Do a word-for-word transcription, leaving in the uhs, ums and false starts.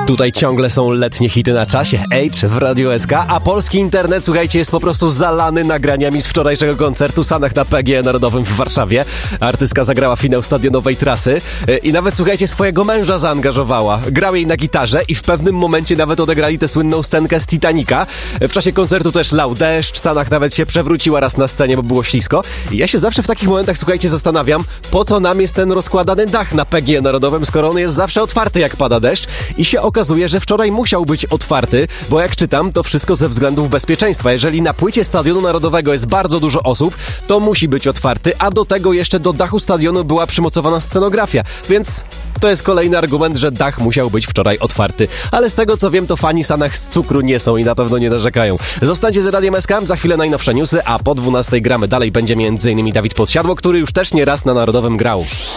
Tutaj ciągle są letnie hity na czasie, H w Radiu S K, a polski internet, słuchajcie, jest po prostu zalany nagraniami z wczorajszego koncertu Sanach na P G E Narodowym w Warszawie. Artystka zagrała finał stadionowej trasy i nawet, słuchajcie, swojego męża zaangażowała. Grał jej na gitarze i w pewnym momencie nawet odegrali tę słynną scenkę z Titanica. W czasie koncertu też lał deszcz, Sanach nawet się przewróciła raz na scenie, bo było ślisko. I ja się zawsze w takich momentach, słuchajcie, zastanawiam, po co nam jest ten rozkładany dach na P G E Narodowym, skoro on jest zawsze otwarty, jak pada deszcz. I się okazuje, że wczoraj musiał być otwarty, bo jak czytam, to wszystko ze względów bezpieczeństwa. Jeżeli na płycie Stadionu Narodowego jest bardzo dużo osób, to musi być otwarty, a do tego jeszcze do dachu stadionu była przymocowana scenografia, więc to jest kolejny argument, że dach musiał być wczoraj otwarty. Ale z tego co wiem, to fani Sanach z cukru nie są i na pewno nie narzekają. Zostańcie z Radiem S K, za chwilę najnowsze newsy, a po dwunastej gramy dalej. Będzie między innymi Dawid Podsiadło, który już też nie raz na Narodowym grał.